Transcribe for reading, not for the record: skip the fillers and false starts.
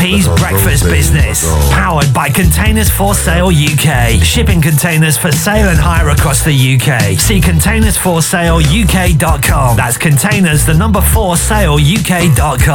Peas Breakfast Business, powered by Containers for Sale UK. Shipping containers for sale and hire across the UK. See containersforsaleuk.com. That's containers, the number 4 saleuk.com.